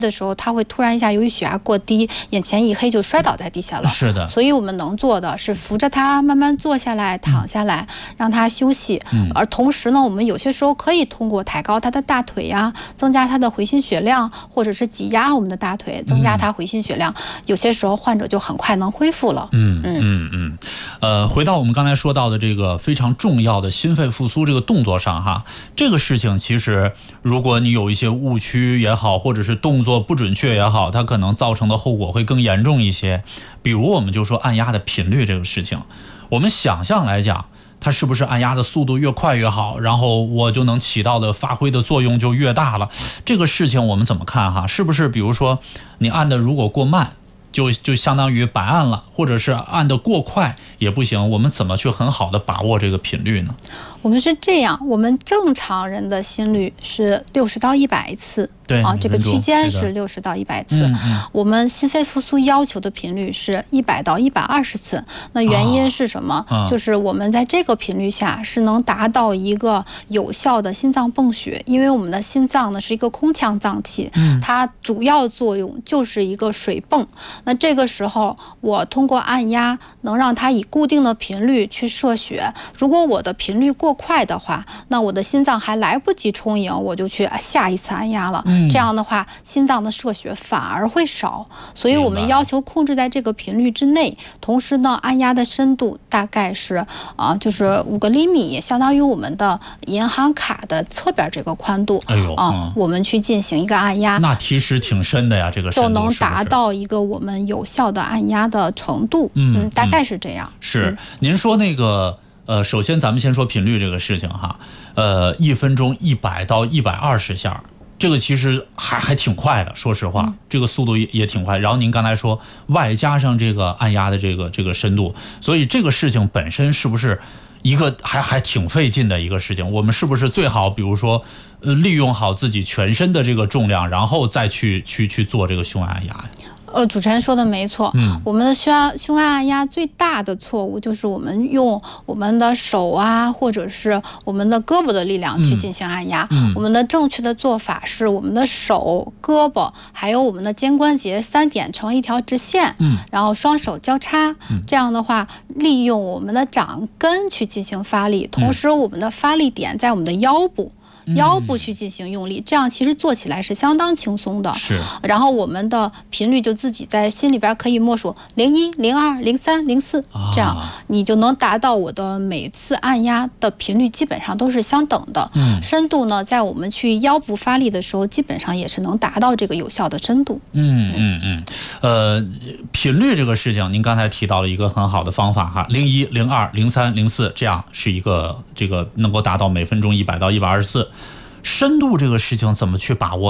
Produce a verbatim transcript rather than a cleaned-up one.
的时候，他会突然一下由于血压过低，眼前一黑就摔倒在地下了。 是的， 所以我们能做的是扶着他慢慢坐下来、躺下来，让他休息。嗯，而同时呢，我们有些时候可以通过抬高他的大腿呀、啊，增加他的回心血量，或者是挤压我们的大腿，增加他回心血量。嗯、有些时候患者就很快能恢复了。 嗯嗯嗯嗯。呃，回到我们刚才说到的这个非常重要的心肺复苏这个动作上哈，这个事情其实如果你有一些误区也好，或者是动作不准确也好，它可能造成的后果会更严重一些。比如我们就说按压的频率这个事情，我们想象来讲，它是不是按压的速度越快越好，然后我就能起到的发挥的作用就越大了？这个事情我们怎么看哈？是不是比如说你按的如果过慢，就就相当于白按了，或者是按得过快也不行？我们怎么去很好的把握这个频率呢？ 我们是这样，我们正常人的心率是六十到一百次， 对啊，这个区间是六十到一百次。嗯嗯、我们心肺复苏要求的频率是一百到一百二十次。那原因是什么？啊、就是我们在这个频率下是能达到一个有效的心脏泵血，因为我们的心脏呢是一个空腔脏器，嗯、它主要作用就是一个水泵。那这个时候，我通过按压能让它以固定的频率去射血。如果我的频率过快的话，那我的心脏还来不及充盈，我就去下一次按压了。嗯、这样的话，心脏的射血反而会少。所以我们要求控制在这个频率之内，同时呢，按压的深度大概是啊、呃，就是五个厘米，相当于我们的银行卡的侧边这个宽度。 哎呦， 啊、嗯，我们去进行一个按压， 那其实挺深的呀，这个深度就能达到一个我们有效的按压的程度。嗯，嗯大概是这样。 是，您说那个。呃，首先咱们先说频率这个事情哈，呃，一分钟一百到一百二十下，这个其实还还挺快的，说实话，嗯、这个速度也也挺快。然后您刚才说外加上这个按压的这个这个深度，所以这个事情本身是不是一个还还挺费劲的一个事情？我们是不是最好比如说呃利用好自己全身的这个重量，然后再去去去做这个胸按压呀？ 呃，主持人说的没错，嗯，我们的胸按胸按按压最大的错误就是我们用我们的手啊，或者是我们的胳膊的力量去进行按压。嗯嗯、我们的正确的做法是我们的手、胳膊还有我们的肩关节三点成一条直线，嗯，然后双手交叉，嗯、这样的话利用我们的掌根去进行发力，同时我们的发力点在我们的腰部。腰部去进行用力，这样其实做起来是相当轻松的。 是， 然后我们的频率就自己在心里边可以默数零一、零二、零三、零四，这样你就能达到我的每次按压的频率基本上都是相等的。嗯，深度呢，在我们去腰部发力的时候，基本上也是能达到这个有效的深度。 嗯嗯嗯，呃，频率这个事情，您刚才提到了一个很好的方法哈，零一、零二、零三、零四，这样是一个这个能够达到每分钟一百到一百二十四。深度这个事情怎么去把握？